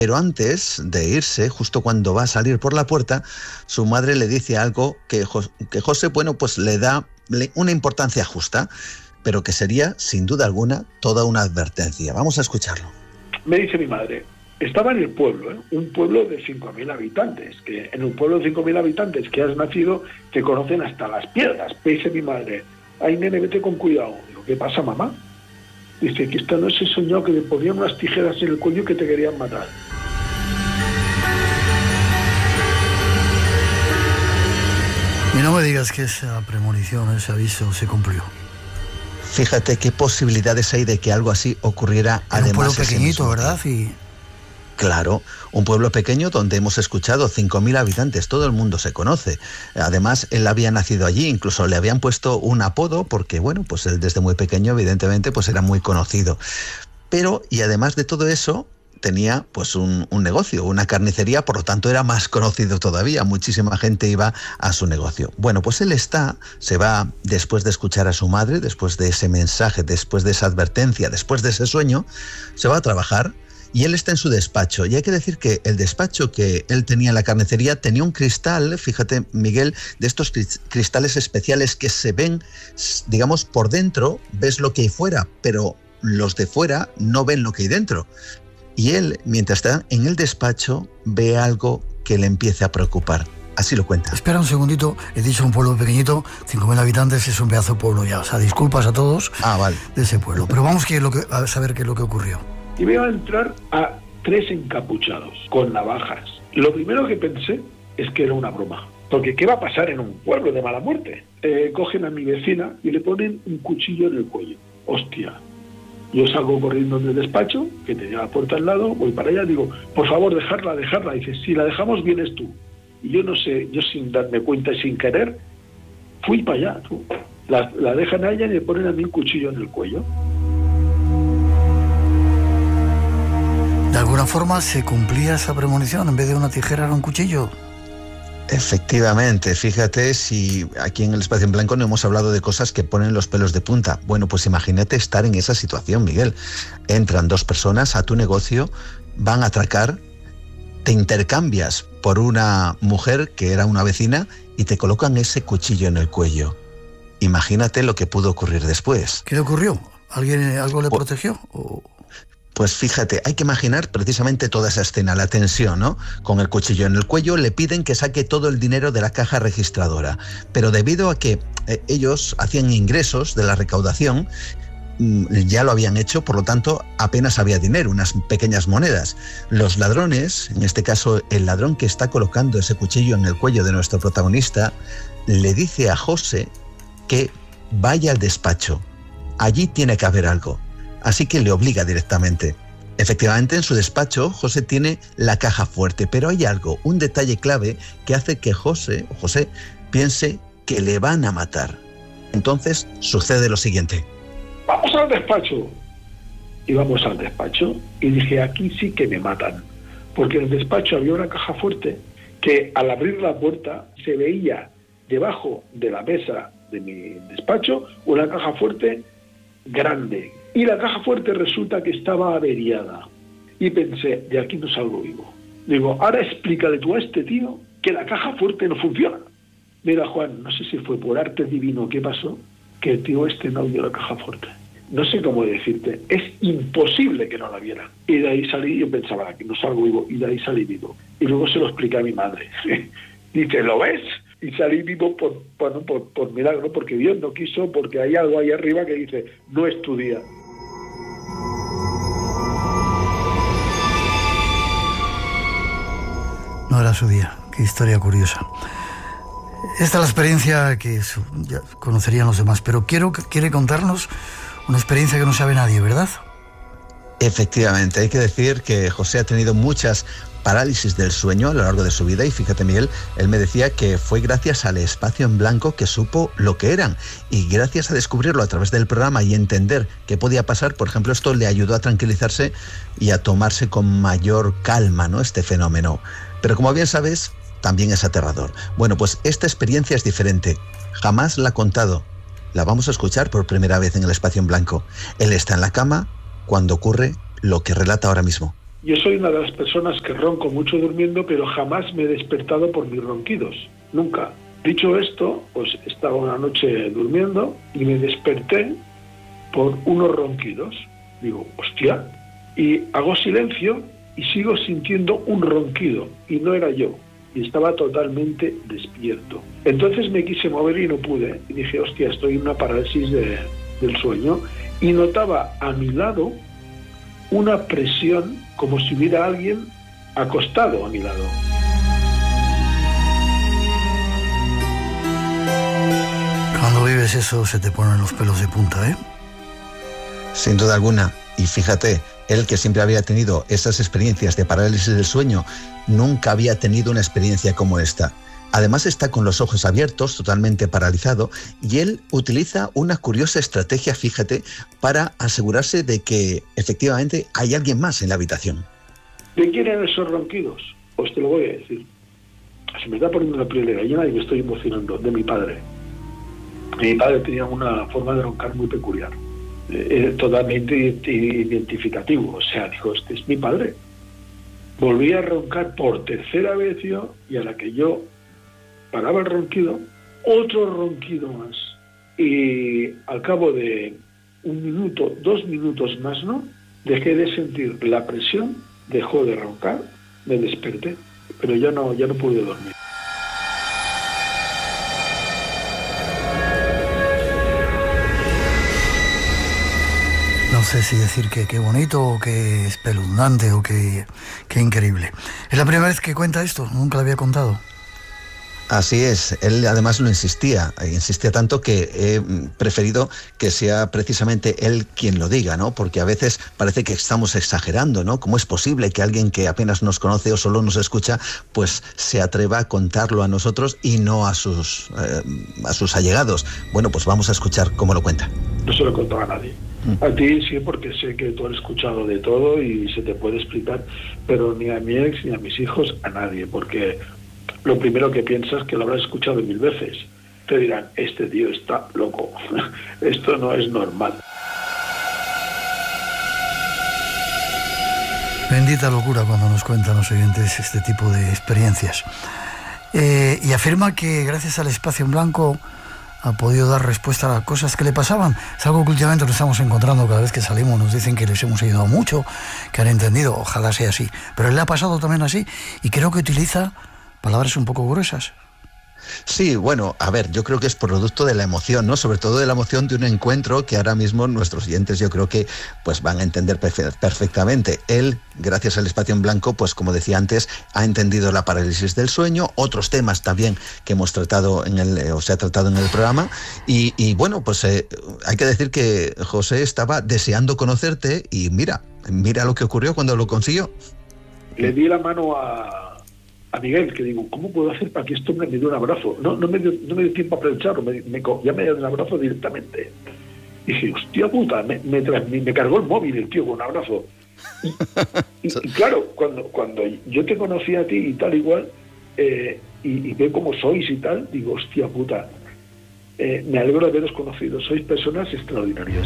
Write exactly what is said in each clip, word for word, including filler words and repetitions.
Pero antes de irse, justo cuando va a salir por la puerta, su madre le dice algo que, que José, bueno, pues le da una importancia justa, pero que sería, sin duda alguna, toda una advertencia. Vamos a escucharlo. Me dice mi madre, estaba en el pueblo, ¿eh? un pueblo de cinco mil habitantes, que en un pueblo de cinco mil habitantes que has nacido, te conocen hasta las piedras. Me dice mi madre, ay, nene, vete con cuidado. Digo, ¿qué pasa, mamá? Dice que esta noche he soñado que me ponían unas tijeras en el cuello que te querían matar. Y no me digas que esa premonición, ese aviso se cumplió. Fíjate qué posibilidades hay de que algo así ocurriera. En un pueblo pequeñito, ¿verdad? Y... Claro, un pueblo pequeño donde hemos escuchado cinco mil habitantes, todo el mundo se conoce. Además, él había nacido allí, incluso le habían puesto un apodo porque, bueno, pues él desde muy pequeño, evidentemente, pues era muy conocido. Pero, y además de todo eso, tenía pues un, un negocio, una carnicería, por lo tanto era más conocido todavía, muchísima gente iba a su negocio. Bueno, pues él está, se va después de escuchar a su madre, después de ese mensaje, después de esa advertencia, después de ese sueño, se va a trabajar y él está en su despacho. Y hay que decir que el despacho que él tenía en la carnicería tenía un cristal, fíjate Miguel, de estos cristales especiales que se ven, digamos, por dentro, ves lo que hay fuera, pero los de fuera no ven lo que hay dentro. Y él, mientras está en el despacho, ve algo que le empieza a preocupar. Así lo cuenta. Espera un segundito, he dicho un pueblo pequeñito, cinco mil habitantes, es un pedazo de pueblo ya. O sea, disculpas a todos ah, vale. de ese pueblo. Pero vamos que lo que, a saber qué es lo que ocurrió. Y veo entrar a tres encapuchados, con navajas. Lo primero que pensé es que era una broma. Porque ¿qué va a pasar en un pueblo de mala muerte? Eh, cogen a mi vecina y le ponen un cuchillo en el cuello. Hostia. Yo salgo corriendo del despacho, que tenía la puerta al lado, voy para allá, digo, por favor, dejarla, dejarla. Dice, si la dejamos, vienes tú. Y yo no sé, yo sin darme cuenta y sin querer, fui para allá. Tú. La, la dejan a ella y le ponen a mí un cuchillo en el cuello. ¿De alguna forma se cumplía esa premonición? En vez de una tijera era un cuchillo. Efectivamente, fíjate si aquí en el Espacio en Blanco no hemos hablado de cosas que ponen los pelos de punta. Bueno, pues imagínate estar en esa situación, Miguel. Entran dos personas a tu negocio, van a atracar, te intercambias por una mujer que era una vecina y te colocan ese cuchillo en el cuello. Imagínate lo que pudo ocurrir después. ¿Qué le ocurrió? ¿Alguien algo le pues, protegió? ¿O... Pues fíjate, hay que imaginar precisamente toda esa escena, la tensión, ¿no? Con el cuchillo en el cuello le piden que saque todo el dinero de la caja registradora, pero debido a que eh, ellos hacían ingresos de la recaudación, ya lo habían hecho, por lo tanto apenas había dinero, unas pequeñas monedas. Los ladrones, en este caso el ladrón que está colocando ese cuchillo en el cuello de nuestro protagonista, le dice a José que vaya al despacho, allí tiene que haber algo. Así que le obliga directamente. Efectivamente, en su despacho, José tiene la caja fuerte, pero hay algo, un detalle clave que hace que José, José piense que le van a matar. Entonces, sucede lo siguiente. Vamos al despacho. Y vamos al despacho y dije, aquí sí que me matan. Porque en el despacho había una caja fuerte que al abrir la puerta se veía debajo de la mesa de mi despacho una caja fuerte grande. Y la caja fuerte resulta que estaba averiada. Y pensé, de aquí no salgo vivo. Digo, ahora explícale tú a este tío que la caja fuerte no funciona. Mira, Juan, no sé si fue por arte divino qué pasó, que el tío este no vio la caja fuerte. No sé cómo decirte, es imposible que no la viera. Y de ahí salí, yo pensaba, aquí no salgo vivo, y de ahí salí vivo. Y luego se lo expliqué a mi madre. Dice, ¿lo ves? Y salí vivo por, bueno, por, por milagro, porque Dios no quiso, porque hay algo ahí arriba que dice, no es tu día. No era su día. Qué historia curiosa. Esta es la experiencia que ya conocerían los demás, pero quiero, quiere contarnos una experiencia que no sabe nadie, ¿verdad? Efectivamente, hay que decir que José ha tenido muchas parálisis del sueño a lo largo de su vida y fíjate, Miguel, él me decía que fue gracias al Espacio en Blanco que supo lo que eran y gracias a descubrirlo a través del programa y entender qué podía pasar, por ejemplo, esto le ayudó a tranquilizarse y a tomarse con mayor calma, ¿no?, este fenómeno. Pero como bien sabes, también es aterrador. Bueno, pues esta experiencia es diferente. Jamás la ha contado. La vamos a escuchar por primera vez en el Espacio en Blanco. Él está en la cama cuando ocurre lo que relata ahora mismo. Yo soy una de las personas que ronco mucho durmiendo, pero jamás me he despertado por mis ronquidos, nunca. Dicho esto, pues estaba una noche durmiendo y me desperté por unos ronquidos. Digo, hostia, y hago silencio y sigo sintiendo un ronquido, y no era yo, y estaba totalmente despierto. Entonces me quise mover y no pude, y dije, hostia, estoy en una parálisis de, del sueño, y notaba a mi lado una presión como si hubiera alguien acostado a mi lado. Cuando vives eso se te ponen los pelos de punta, ¿eh? Sin duda alguna. Y fíjate, él que siempre había tenido esas experiencias de parálisis del sueño, nunca había tenido una experiencia como esta. Además está con los ojos abiertos, totalmente paralizado, y él utiliza una curiosa estrategia, fíjate, para asegurarse de que efectivamente hay alguien más en la habitación. ¿De quién eran esos ronquidos? Pues te lo voy a decir. Se me está poniendo la piel de gallina y me estoy emocionando. De mi padre. Mi padre tenía una forma de roncar muy peculiar, eh, totalmente identificativo. O sea, dijo, este es mi padre. Volví a roncar por tercera vez yo, y a la que yo paraba el ronquido, otro ronquido más. Y al cabo de un minuto, dos minutos más, ¿no?, dejé de sentir la presión, dejó de roncar, me desperté, pero ya no, ya no pude dormir. No sé si decir que qué bonito, o que espeluznante, o que, que increíble. Es la primera vez que cuenta esto, nunca lo había contado. Así es, él además lo insistía, insistía tanto que he preferido que sea precisamente él quien lo diga, ¿no? Porque a veces parece que estamos exagerando, ¿no? ¿Cómo es posible que alguien que apenas nos conoce o solo nos escucha, pues se atreva a contarlo a nosotros y no a sus, eh, a sus allegados? Bueno, pues vamos a escuchar cómo lo cuenta. No se lo he contado a nadie. Mm. A ti sí, porque sé que tú has escuchado de todo y se te puede explicar, pero ni a mi ex ni a mis hijos, a nadie, porque lo primero que piensas que lo habrás escuchado mil veces. Te dirán, este tío está loco, esto no es normal. Bendita locura cuando nos cuentan los oyentes este tipo de experiencias. Eh, y afirma que gracias al espacio en blanco ha podido dar respuesta a cosas que le pasaban. Es algo que últimamente nos estamos encontrando cada vez que salimos. Nos dicen que les hemos ayudado mucho, que han entendido. Ojalá sea así. Pero él le ha pasado también así, y creo que utiliza palabras un poco gruesas. Sí, bueno, a ver, yo creo que es producto de la emoción, ¿no? Sobre todo de la emoción de un encuentro que ahora mismo nuestros oyentes yo creo que pues van a entender perfe- perfectamente. Él, gracias al espacio en blanco, pues como decía antes, ha entendido la parálisis del sueño, otros temas también que hemos tratado en el, eh, o se ha tratado en el programa, y, y bueno, pues eh, hay que decir que José estaba deseando conocerte y mira, mira lo que ocurrió cuando lo consiguió. Le di la mano a a Miguel, que digo, ¿cómo puedo hacer para que este hombre me dé un abrazo? No, no me dio, no me dio tiempo a aprovecharlo, me, me, ya me dio un abrazo directamente. Y dije, hostia puta, me, me, me, me cargó el móvil el tío con un abrazo. Y, y, y claro, cuando, cuando yo te conocí a ti y tal igual, eh, y, y veo cómo sois y tal, digo, hostia puta, eh, me alegro de haberos conocido, sois personas extraordinarias.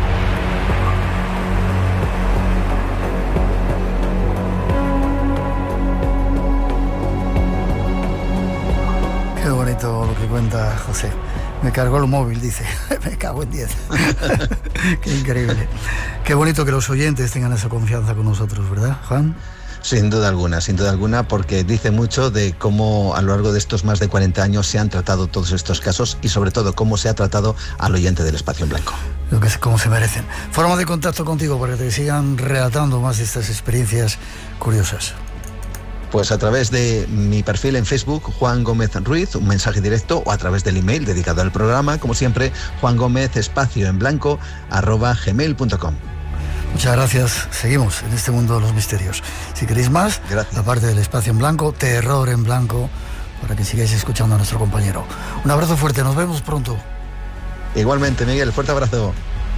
Qué bonito lo que cuenta José. Me cargó el móvil, dice. Me cago en diez. Qué increíble. Qué bonito que los oyentes tengan esa confianza con nosotros, ¿verdad, Juan? Sin duda alguna, sin duda alguna, porque dice mucho de cómo a lo largo de estos más de cuarenta años se han tratado todos estos casos y sobre todo cómo se ha tratado al oyente del espacio en blanco. Lo que es, como se merecen. Forma de contacto contigo para que te sigan relatando más de estas experiencias curiosas. Pues a través de mi perfil en Facebook, Juan Gómez Ruiz, un mensaje directo, o a través del email dedicado al programa, como siempre, Juan Gómez espacio en blanco arroba gmail punto com. Muchas gracias. Seguimos en este mundo de los misterios. Si queréis más, gracias. La parte del espacio en blanco, terror en blanco, para que sigáis escuchando a nuestro compañero. Un abrazo fuerte, nos vemos pronto. Igualmente, Miguel, fuerte abrazo.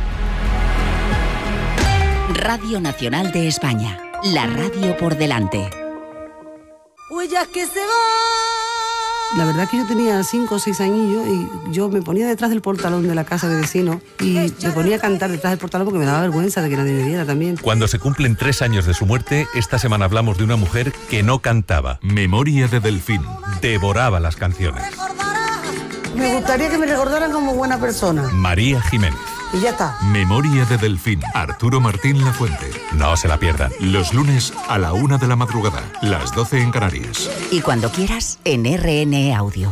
Radio Nacional de España, la radio por delante. Huellas que se van La verdad que yo tenía cinco o seis añillos y yo me ponía detrás del portalón de la casa de vecino y me ponía a cantar detrás del portalón porque me daba vergüenza de que nadie me viera también. Cuando se cumplen tres años de su muerte, esta semana hablamos de una mujer que no cantaba. Memoria de Delfín. Devoraba las canciones. Me gustaría que me recordaran como buena persona. María Jiménez. Y ya está. Memoria de Delfín. Arturo Martín Lafuente. No se la pierdan. Los lunes a la una de la madrugada. Las doce en Canarias. Y cuando quieras, en R N E Audio.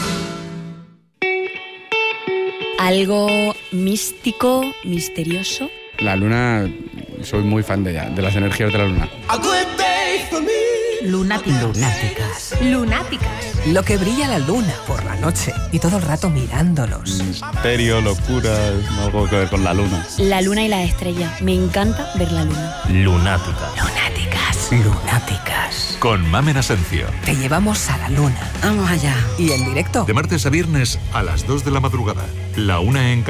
Algo místico, misterioso. La luna, soy muy fan de ella, de las energías de la luna. Lunáticas. Lunáticas. Lunáticas. Lo que brilla la luna por la noche y todo el rato mirándolos. Misterio, locura, algo que ver con la luna. La luna y las estrellas. Me encanta ver la luna. Lunáticas. Lunáticas. Lunáticas. Con Mamen Asencio. Te llevamos a la luna. Vamos allá. Y en directo. De martes a viernes a las dos de la madrugada. La una en Canarias.